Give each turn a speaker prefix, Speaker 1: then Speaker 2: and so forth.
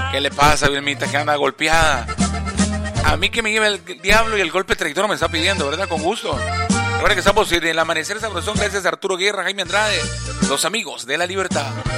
Speaker 1: ¿Qué le pasa, Vilmita, que anda golpeada? A mí que me lleve el diablo y el golpe traidor me está pidiendo, ¿verdad? Con gusto. Recuerda que estamos en el Amanecer Sabrosón, gracias a Arturo Guerra, Jaime Andrade, los amigos de la libertad.